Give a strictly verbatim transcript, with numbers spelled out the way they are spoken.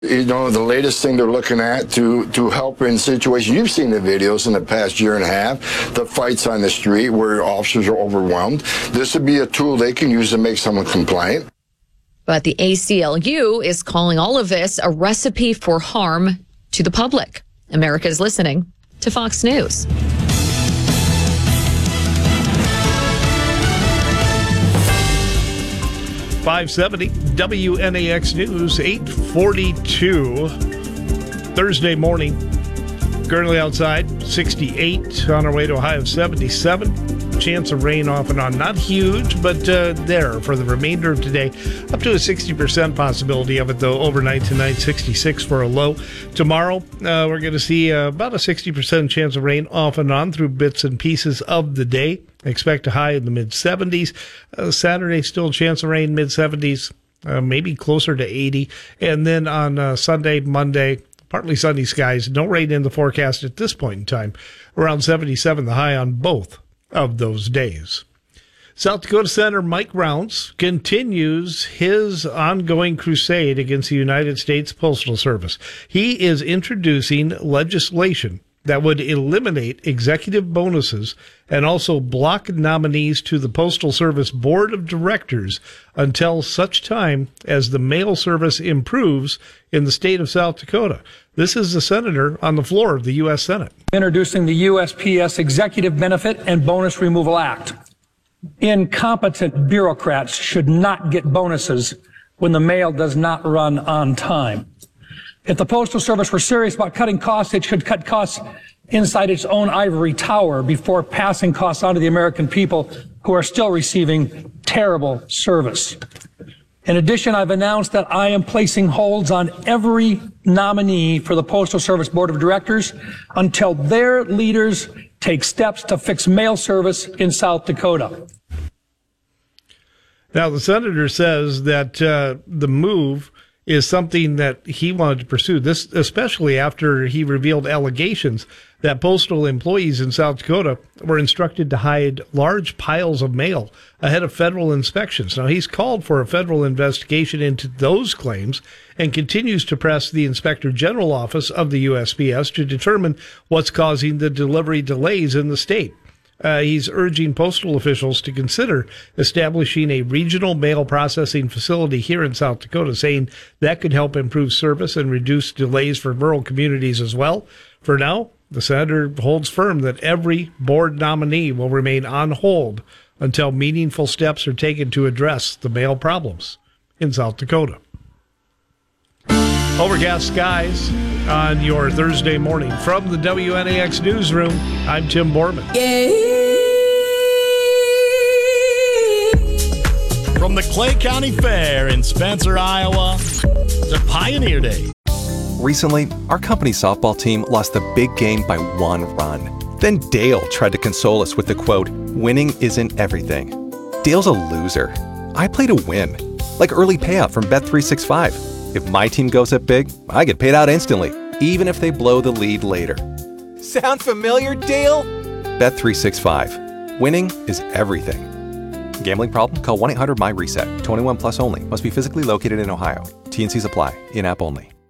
You know, the latest thing they're looking at to, to help in situations, you've seen the videos in the past year and a half, the fights on the street where officers are overwhelmed. This would be a tool they can use to make someone compliant. But the A C L U is calling all of this a recipe for harm to the public. America is listening to Fox News. five seventy W N A X News, eight forty-two, Thursday morning. Currently outside, sixty-eight, on our way to a high of seventy-seven. Chance of rain off and on, not huge, but uh, there for the remainder of today. Up to a sixty percent possibility of it, though, overnight tonight, sixty-six for a low. Tomorrow, uh, we're going to see uh, about a sixty percent chance of rain off and on through bits and pieces of the day. Expect a high in the mid-seventies. Uh, Saturday, still a chance of rain, mid-seventies, uh, maybe closer to eighty. And then on uh, Sunday, Monday, partly sunny skies. No rain in the forecast at this point in time. Around seventy-seven, the high on both of those days. South Dakota Senator Mike Rounce continues his ongoing crusade against the United States Postal Service. He is introducing legislation that would eliminate executive bonuses and also block nominees to the Postal Service Board of Directors until such time as the mail service improves in the state of South Dakota. This is the senator on the floor of the U S Senate. Introducing the U S P S Executive Benefit and Bonus Removal Act. Incompetent bureaucrats should not get bonuses when the mail does not run on time. If the Postal Service were serious about cutting costs, it should cut costs inside its own ivory tower before passing costs on to the American people who are still receiving terrible service. In addition, I've announced that I am placing holds on every nominee for the Postal Service Board of Directors until their leaders take steps to fix mail service in South Dakota. Now, the senator says that uh, the move is something that he wanted to pursue, this especially after he revealed allegations that postal employees in South Dakota were instructed to hide large piles of mail ahead of federal inspections. Now, he's called for a federal investigation into those claims and continues to press the Inspector General Office of the U S P S to determine what's causing the delivery delays in the state. Uh, he's urging postal officials to consider establishing a regional mail processing facility here in South Dakota, saying that could help improve service and reduce delays for rural communities as well. For now, the senator holds firm that every board nominee will remain on hold until meaningful steps are taken to address the mail problems in South Dakota. Overcast skies on your Thursday morning. From the W N A X newsroom, I'm Tim Borman. From the Clay County Fair in Spencer, Iowa, to Pioneer Day. Recently, our company softball team lost the big game by one run. Then Dale tried to console us with the quote, "Winning isn't everything." Dale's a loser. I play to win, like early payout from Bet three sixty-five. If my team goes up big, I get paid out instantly, even if they blow the lead later. Sound familiar, Dale? Bet three sixty-five. Winning is everything. Gambling problem? Call one eight hundred M Y RESET. twenty-one plus only. Must be physically located in Ohio. T and Cs apply. In-app only.